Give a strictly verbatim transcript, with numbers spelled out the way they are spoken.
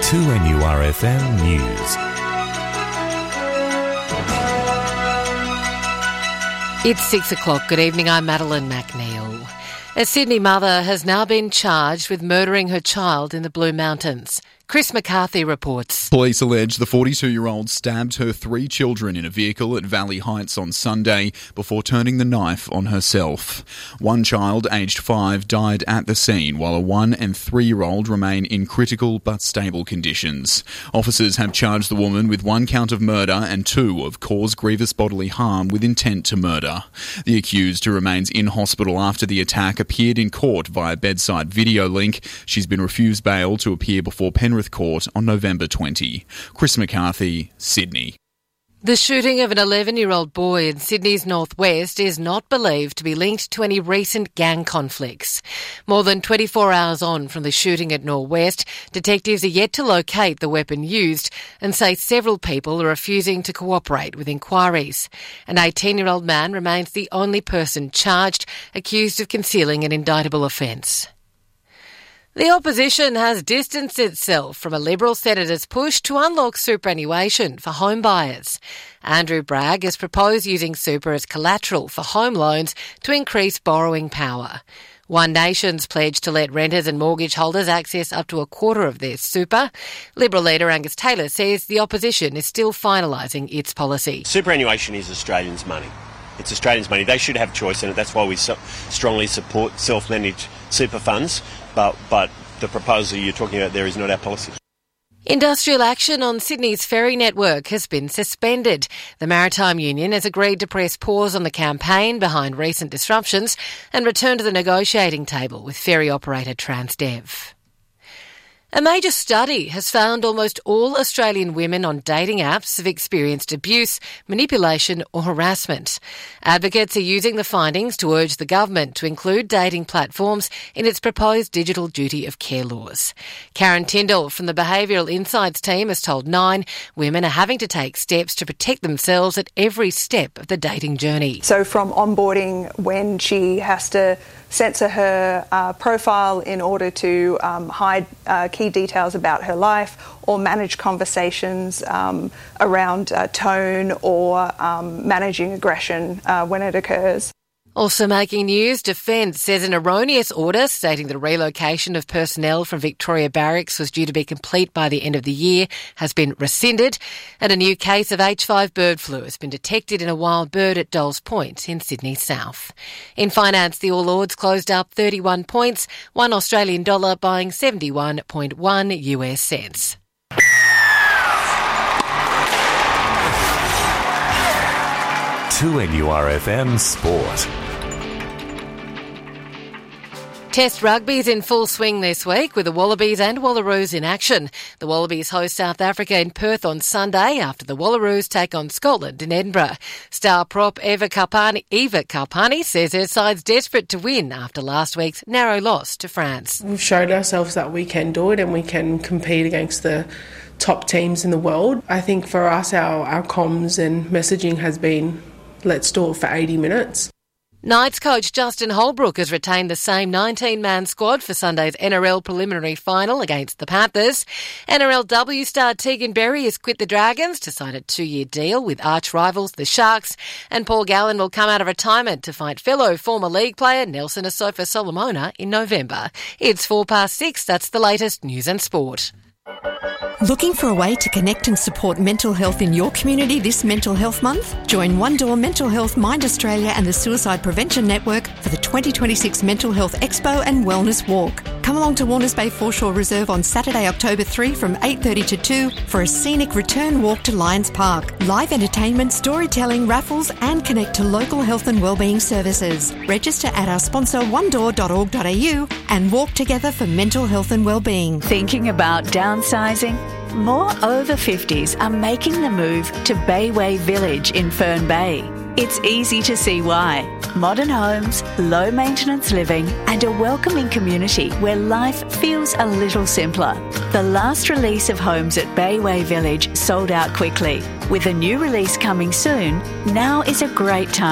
two N U R F M News. It's six o'clock. Good evening, I'm Madeline McNeil. A Sydney mother has now been charged with murdering her child in the Blue Mountains. Chris McCarthy reports. Police allege the forty-two-year-old stabbed her three children in a vehicle at Valley Heights on Sunday before turning the knife on herself. One child, aged five, died at the scene, while a one- and three-year-old remain in critical but stable conditions. Officers have charged the woman with one count of murder and two of cause grievous bodily harm with intent to murder. The accused, who remains in hospital after the attack, appeared in court via bedside video link. She's been refused bail to appear before Penrith Court on November twentieth. Chris McCarthy, Sydney. The shooting of an eleven-year-old boy in Sydney's northwest is not believed to be linked to any recent gang conflicts. More than twenty-four hours on from the shooting at Norwest, detectives are yet to locate the weapon used and say several people are refusing to cooperate with inquiries. An eighteen-year-old man remains the only person charged, accused of concealing an indictable offence. The opposition has distanced itself from a Liberal senator's push to unlock superannuation for home buyers. Andrew Bragg has proposed using super as collateral for home loans to increase borrowing power. One Nation's pledged to let renters and mortgage holders access up to a quarter of their super. Liberal leader Angus Taylor says the opposition is still finalising its policy. Superannuation is Australians' money. It's Australians' money. They should have choice in it. That's why we so strongly support self-managed super funds. But, but the proposal you're talking about there is not our policy. Industrial action on Sydney's ferry network has been suspended. The Maritime Union has agreed to press pause on the campaign behind recent disruptions and return to the negotiating table with ferry operator Transdev. A major study has found almost all Australian women on dating apps have experienced abuse, manipulation or harassment. Advocates are using the findings to urge the government to include dating platforms in its proposed digital duty of care laws. Karen Tyndall from the Behavioural Insights team has told Nine women are having to take steps to protect themselves at every step of the dating journey. So from onboarding, when she has to censor her uh, profile in order to um, hide uh, key details about her life, or manage conversations um, around uh, tone or um, managing aggression uh, when it occurs. Also making news, Defence says an erroneous order stating the relocation of personnel from Victoria Barracks was due to be complete by the end of the year has been rescinded, and a new case of H five bird flu has been detected in a wild bird at Dolls Point in Sydney South. In finance, the All Ords closed up thirty-one points, one Australian dollar buying seventy-one point one U S cents. two N U R F M Sport. Test rugby's in full swing this week with the Wallabies and Wallaroos in action. The Wallabies host South Africa in Perth on Sunday after the Wallaroos take on Scotland in Edinburgh. Star prop Eva Karpani, Eva Karpani says her side's desperate to win after last week's narrow loss to France. We've shown ourselves that we can do it and we can compete against the top teams in the world. I think for us, our, our comms and messaging has been, let's do it for eighty minutes. Knights coach Justin Holbrook has retained the same nineteen-man squad for Sunday's N R L preliminary final against the Panthers. N R L W star Tegan Berry has quit the Dragons to sign a two-year deal with arch-rivals the Sharks, and Paul Gallen will come out of retirement to fight fellow former league player Nelson Asofa Solomona in November. It's four past six. That's the latest news and sport. Looking for a way to connect and support mental health in your community this Mental Health Month? Join One Door Mental Health Mind Australia and the Suicide Prevention Network for the twenty twenty-six Mental Health Expo and Wellness Walk. Come along to Warners Bay Foreshore Reserve on Saturday, October third from eight thirty to two for a scenic return walk to Lions Park. Live entertainment, storytelling, raffles and connect to local health and wellbeing services. Register at our sponsor one door dot org dot a u and walk together for mental health and wellbeing. Thinking about downsizing? More over fifties are making the move to Bayway Village in Fern Bay. It's easy to see why. Modern homes, low maintenance living and a welcoming community where life feels a little simpler. The last release of homes at Bayway Village sold out quickly. With a new release coming soon, now is a great time